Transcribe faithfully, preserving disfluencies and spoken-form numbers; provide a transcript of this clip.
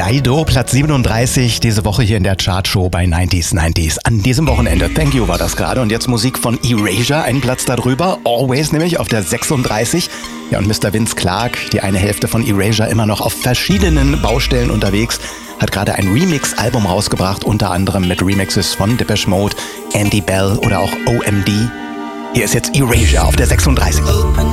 Dido, Platz siebenunddreißig, diese Woche hier in der Chartshow bei neunzig neunzig. An diesem Wochenende. Thank You war das gerade. Und jetzt Musik von Erasure, einen Platz darüber. Always nämlich auf der sechsunddreißig. Ja, und Mister Vince Clarke, die eine Hälfte von Erasure, immer noch auf verschiedenen Baustellen unterwegs, hat gerade ein Remix-Album rausgebracht, unter anderem mit Remixes von Depeche Mode, Andy Bell oder auch O M D. Hier ist jetzt Erasure auf der sechsunddreißig. Open